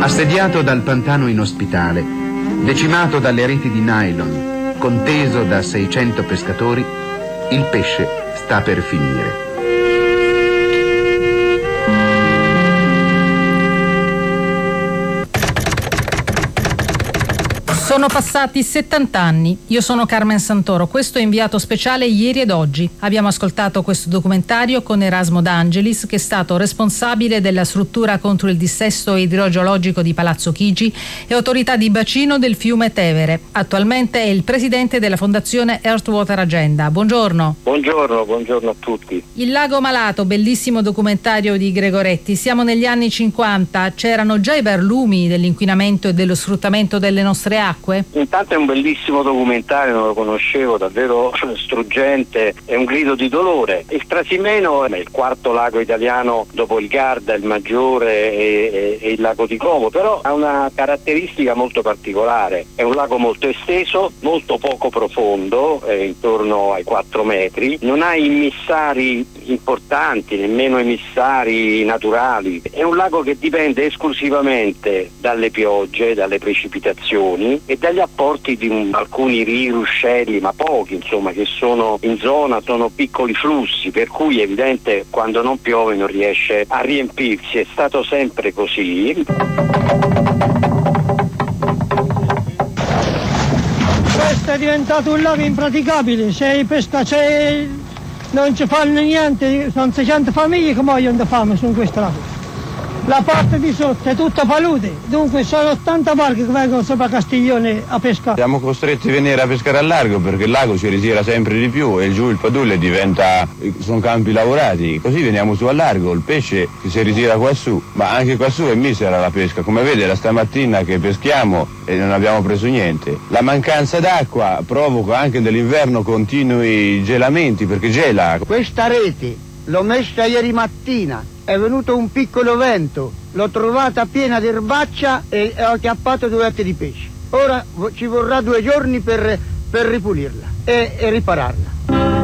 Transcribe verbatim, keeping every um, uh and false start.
Assediato dal pantano inospitale, decimato dalle reti di nylon, conteso da seicento pescatori, il pesce sta per finire. Sono passati settanta anni. Io sono Carmen Santoro, questo è inviato speciale Ieri ed Oggi. Abbiamo ascoltato questo documentario con Erasmo D'Angelis, che è stato responsabile della struttura contro il dissesto idrogeologico di Palazzo Chigi e autorità di bacino del fiume Tevere. Attualmente è il presidente della fondazione Earthwater Agenda. Buongiorno. Buongiorno, buongiorno a tutti. Il lago malato, bellissimo documentario di Gregoretti. Siamo negli anni cinquanta, c'erano già i barlumi dell'inquinamento e dello sfruttamento delle nostre acque? Intanto è un bellissimo documentario, non lo conoscevo, davvero struggente, è un grido di dolore. Il Trasimeno è il quarto lago italiano dopo il Garda, il Maggiore e, e, e il lago di Como, però ha una caratteristica molto particolare, è un lago molto esteso, molto poco profondo, eh, intorno ai quattro metri, non ha immissari importanti, nemmeno immissari naturali, è un lago che dipende esclusivamente dalle piogge, dalle precipitazioni e dagli apporti di un, alcuni rii, ruscelli, ma pochi insomma, che sono in zona, sono piccoli flussi, per cui è evidente quando non piove non riesce a riempirsi, è stato sempre così. Questo è diventato un lago impraticabile, se pesca c'è, non ci fanno niente, sono seicento famiglie che muoiono di fame su questo lago. La parte di sotto è tutta palude, dunque sono ottanta barche che vengono sopra Castiglione a pescare. Siamo costretti a venire a pescare al largo perché il lago si ritira sempre di più e giù il Padulle diventa, sono campi lavorati, così veniamo su al largo, il pesce si ritira quassù, ma anche quassù è misera la pesca, come vede da stamattina che peschiamo e non abbiamo preso niente. La mancanza d'acqua provoca anche nell'inverno continui gelamenti perché gela. Questa rete l'ho messa ieri mattina. È venuto un piccolo vento, l'ho trovata piena di erbaccia e ho acchiappato due etti di pesce. Ora ci vorrà due giorni per, per ripulirla e, e ripararla.